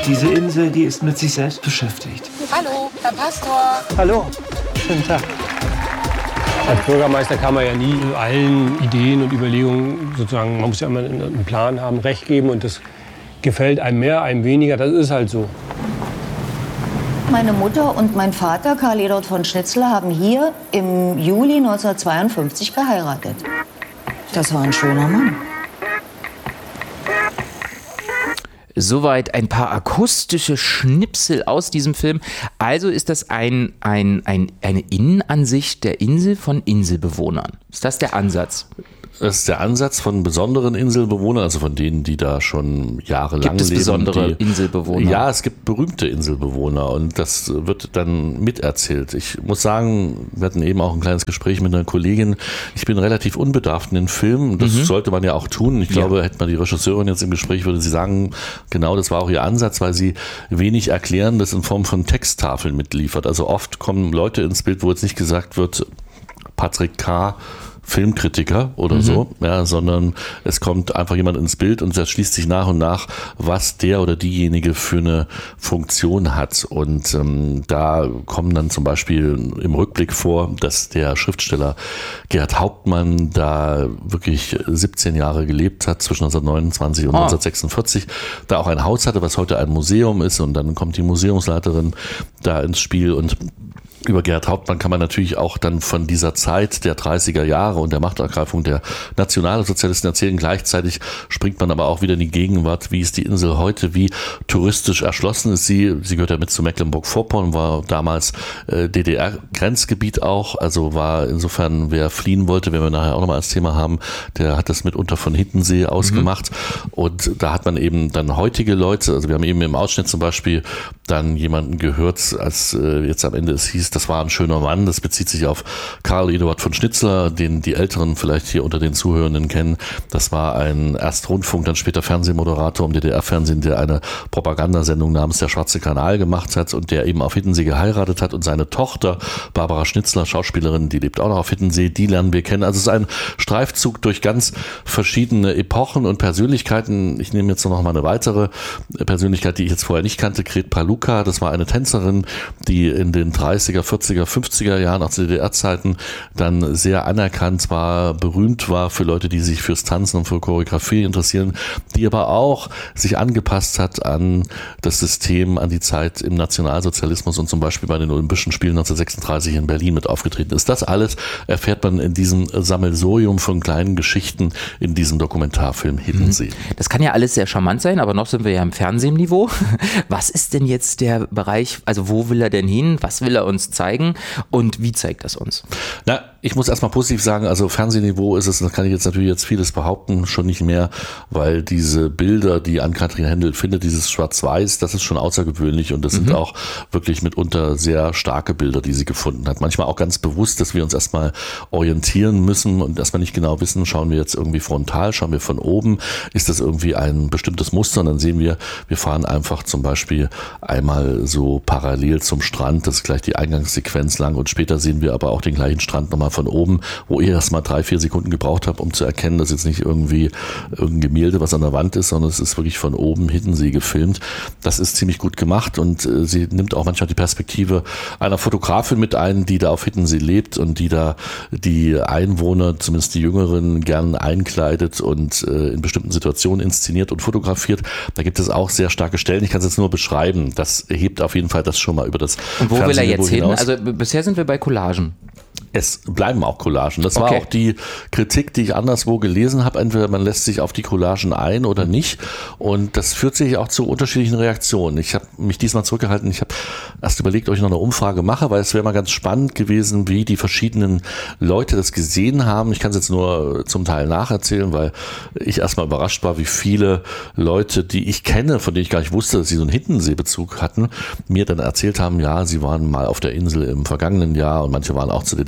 diese Insel, die ist mit sich selbst beschäftigt. Hallo, Herr Pastor. Hallo, schönen Tag. Als Bürgermeister kann man ja nie allen Ideen und Überlegungen sozusagen, man muss ja immer einen Plan haben, Recht geben und das gefällt einem mehr, einem weniger, das ist halt so. Meine Mutter und mein Vater, Karl Eduard von Schnitzler, haben hier im Juli 1952 geheiratet. Das war ein schöner Mann. Soweit ein paar akustische Schnipsel aus diesem Film. Also ist das eine Innenansicht der Insel von Inselbewohnern. Ist das der Ansatz? Das ist der Ansatz von besonderen Inselbewohnern, also von denen, die da schon jahrelang leben. Gibt es besondere Inselbewohner? Ja, es gibt berühmte Inselbewohner und das wird dann miterzählt. Ich muss sagen, wir hatten eben auch ein kleines Gespräch mit einer Kollegin. Ich bin relativ unbedarft in den Filmen. Das sollte man ja auch tun. Ich glaube, hätte man die Regisseurin jetzt im Gespräch, würde sie sagen, genau das war auch ihr Ansatz, weil sie wenig erklären, das in Form von Texttafeln mitliefert. Also oft kommen Leute ins Bild, wo jetzt nicht gesagt wird, Patrick K., Filmkritiker oder so, ja, sondern es kommt einfach jemand ins Bild und das schließt sich nach und nach, was der oder diejenige für eine Funktion hat. Und da kommen dann zum Beispiel im Rückblick vor, dass der Schriftsteller Gerhard Hauptmann da wirklich 17 Jahre gelebt hat, zwischen 1929 und 1946, da auch ein Haus hatte, was heute ein Museum ist, und dann kommt die Museumsleiterin da ins Spiel. Und über Gerhard Hauptmann kann man natürlich auch dann von dieser Zeit der 30er Jahre und der Machtergreifung der Nationalsozialisten erzählen. Gleichzeitig springt man aber auch wieder in die Gegenwart. Wie ist die Insel heute? Wie touristisch erschlossen ist sie? Sie gehört ja mit zu Mecklenburg-Vorpommern, war damals DDR-Grenzgebiet auch. Also war insofern, wer fliehen wollte, wenn wir nachher auch nochmal als Thema haben, der hat das mitunter von Hiddensee ausgemacht. Und da hat man eben dann heutige Leute, also wir haben eben im Ausschnitt zum Beispiel dann jemanden gehört, als jetzt am Ende es hieß, das war ein schöner Mann. Das bezieht sich auf Karl Eduard von Schnitzler, den die Älteren vielleicht hier unter den Zuhörenden kennen. Das war ein erst Rundfunk, dann später Fernsehmoderator im DDR-Fernsehen, der eine Propagandasendung namens Der Schwarze Kanal gemacht hat und der eben auf Hiddensee geheiratet hat. Und seine Tochter, Barbara Schnitzler, Schauspielerin, die lebt auch noch auf Hiddensee, die lernen wir kennen. Also es ist ein Streifzug durch ganz verschiedene Epochen und Persönlichkeiten. Ich nehme jetzt noch mal eine weitere Persönlichkeit, die ich jetzt vorher nicht kannte, Gret Paluka. Das war eine Tänzerin, die in den 30er, 40er, 50er Jahren, auch zu DDR-Zeiten, dann sehr anerkannt war, berühmt war für Leute, die sich fürs Tanzen und für Choreografie interessieren, die aber auch sich angepasst hat an das System, an die Zeit im Nationalsozialismus und zum Beispiel bei den Olympischen Spielen 1936 in Berlin mit aufgetreten ist. Das alles erfährt man in diesem Sammelsurium von kleinen Geschichten in diesem Dokumentarfilm Hiddensee. Das kann ja alles sehr charmant sein, aber noch sind wir ja im Fernsehniveau. Was ist denn jetzt der Bereich, also wo will er denn hin? Was will er uns zeigen und wie zeigt das uns? Na, ich muss erstmal positiv sagen, also Fernsehniveau ist es, das kann ich jetzt natürlich jetzt vieles behaupten, schon nicht mehr, weil diese Bilder, die Ann-Kathrin Händel findet, dieses Schwarz-Weiß, das ist schon außergewöhnlich und das sind auch wirklich mitunter sehr starke Bilder, die sie gefunden hat. Manchmal auch ganz bewusst, dass wir uns erstmal orientieren müssen und erstmal nicht genau wissen, schauen wir jetzt irgendwie frontal, schauen wir von oben, ist das irgendwie ein bestimmtes Muster und dann sehen wir fahren einfach zum Beispiel einmal so parallel zum Strand, das ist gleich die Eingangssequenz lang und später sehen wir aber auch den gleichen Strand nochmal von oben, wo ich erst mal 3-4 Sekunden gebraucht habe, um zu erkennen, dass jetzt nicht irgendwie irgendein Gemälde, was an der Wand ist, sondern es ist wirklich von oben Hiddensee gefilmt. Das ist ziemlich gut gemacht und sie nimmt auch manchmal die Perspektive einer Fotografin mit ein, die da auf Hiddensee lebt und die da die Einwohner, zumindest die Jüngeren, gern einkleidet und in bestimmten Situationen inszeniert und fotografiert. Da gibt es auch sehr starke Stellen. Ich kann es jetzt nur beschreiben. Das hebt auf jeden Fall das schon mal über das Und wo will er jetzt hin? Hinaus. Also bisher sind wir bei Collagen. Es bleiben auch Collagen. Das war auch die Kritik, die ich anderswo gelesen habe. Entweder man lässt sich auf die Collagen ein oder nicht. Und das führt sich auch zu unterschiedlichen Reaktionen. Ich habe mich diesmal zurückgehalten. Ich habe erst überlegt, ob ich noch eine Umfrage mache, weil es wäre mal ganz spannend gewesen, wie die verschiedenen Leute das gesehen haben. Ich kann es jetzt nur zum Teil nacherzählen, weil ich erstmal überrascht war, wie viele Leute, die ich kenne, von denen ich gar nicht wusste, dass sie so einen Hiddensee-Bezug hatten, mir dann erzählt haben, ja, sie waren mal auf der Insel im vergangenen Jahr und manche waren auch zu DDR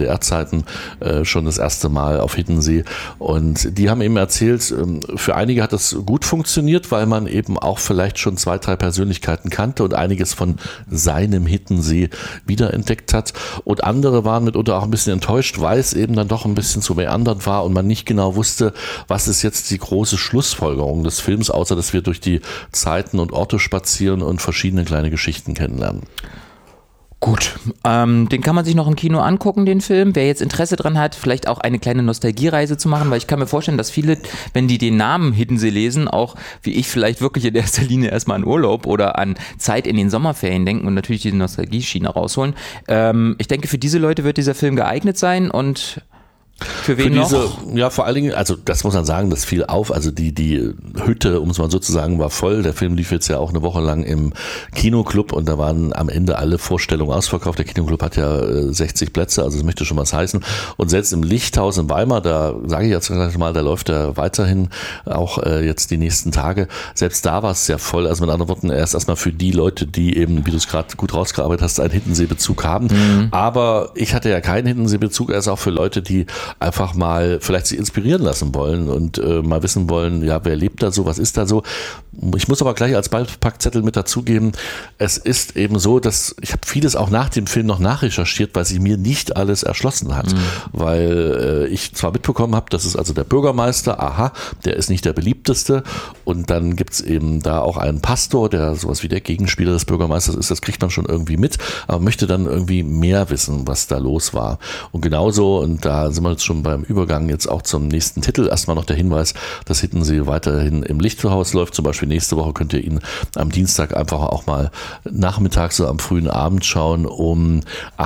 DDR-Zeiten schon das erste Mal auf Hiddensee. Und die haben eben erzählt, für einige hat das gut funktioniert, weil man eben auch vielleicht schon 2, 3 Persönlichkeiten kannte und einiges von seinem Hiddensee wiederentdeckt hat. Und andere waren mitunter auch ein bisschen enttäuscht, weil es eben dann doch ein bisschen zu meandernd war und man nicht genau wusste, was ist jetzt die große Schlussfolgerung des Films, außer dass wir durch die Zeiten und Orte spazieren und verschiedene kleine Geschichten kennenlernen. Gut, den kann man sich noch im Kino angucken, den Film. Wer jetzt Interesse dran hat, vielleicht auch eine kleine Nostalgiereise zu machen, weil ich kann mir vorstellen, dass viele, wenn die den Namen Hiddensee lesen, auch wie ich vielleicht wirklich in erster Linie erstmal an Urlaub oder an Zeit in den Sommerferien denken und natürlich diese Nostalgie-Schiene rausholen. Ich denke, für diese Leute wird dieser Film geeignet sein und für wen noch? Ja, vor allen Dingen, also das muss man sagen, das fiel auf, also die Hütte, um es mal so zu sagen, war voll. Der Film lief jetzt ja auch eine Woche lang im Kinoclub und da waren am Ende alle Vorstellungen ausverkauft. Der Kinoclub hat ja 60 Plätze, also das möchte schon was heißen. Und selbst im Lichthaus in Weimar, da sage ich jetzt mal, da läuft er weiterhin auch jetzt die nächsten Tage. Selbst da war es sehr voll. Also mit anderen Worten, erstmal für die Leute, die eben, wie du es gerade gut rausgearbeitet hast, einen Hiddensee-Bezug haben. Aber ich hatte ja keinen Hiddensee-Bezug. Er ist auch für Leute, die einfach mal vielleicht sich inspirieren lassen wollen und mal wissen wollen, ja, wer lebt da so, was ist da so. Ich muss aber gleich als Beipackzettel mit dazugeben, es ist eben so, dass ich habe vieles auch nach dem Film noch nachrecherchiert, weil sich mir nicht alles erschlossen hat, weil ich zwar mitbekommen habe, das ist also der Bürgermeister, aha, der ist nicht der beliebteste und dann gibt es eben da auch einen Pastor, der sowas wie der Gegenspieler des Bürgermeisters ist, das kriegt man schon irgendwie mit, aber möchte dann irgendwie mehr wissen, was da los war. Und genauso, und da sind wir jetzt schon beim Übergang jetzt auch zum nächsten Titel, erstmal noch der Hinweis, dass Hiddensee weiterhin im Lichthaus läuft, zum Beispiel nächste Woche könnt ihr ihn am Dienstag einfach auch mal nachmittags so am frühen Abend schauen um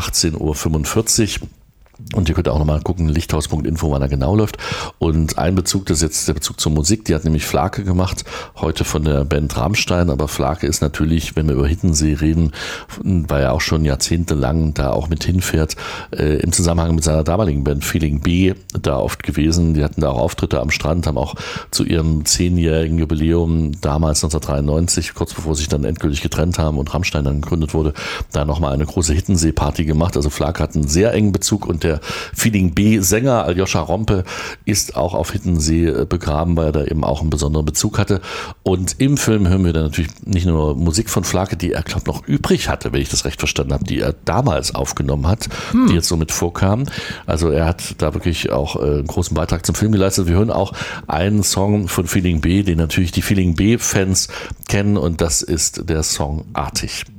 18:45 Uhr. Und ihr könnt auch nochmal gucken, lichthaus.info, wann er genau läuft. Und ein Bezug, das ist jetzt der Bezug zur Musik, die hat nämlich Flake gemacht, heute von der Band Rammstein, aber Flake ist natürlich, wenn wir über Hiddensee reden, weil er auch schon jahrzehntelang da auch mit hinfährt, im Zusammenhang mit seiner damaligen Band Feeling B da oft gewesen. Die hatten da auch Auftritte am Strand, haben auch zu ihrem 10-jährigen Jubiläum damals 1993, kurz bevor sie sich dann endgültig getrennt haben und Rammstein dann gegründet wurde, da nochmal eine große Hiddensee-Party gemacht. Also Flake hat einen sehr engen Bezug und der Feeling B-Sänger Aljoscha Rompe ist auch auf Hiddensee begraben, weil er da eben auch einen besonderen Bezug hatte. Und im Film hören wir dann natürlich nicht nur Musik von Flake, die er, glaube ich, noch übrig hatte, wenn ich das recht verstanden habe, die er damals aufgenommen hat, die jetzt so mit vorkamen. Also er hat da wirklich auch einen großen Beitrag zum Film geleistet. Wir hören auch einen Song von Feeling B, den natürlich die Feeling B-Fans kennen und das ist der Song Artig.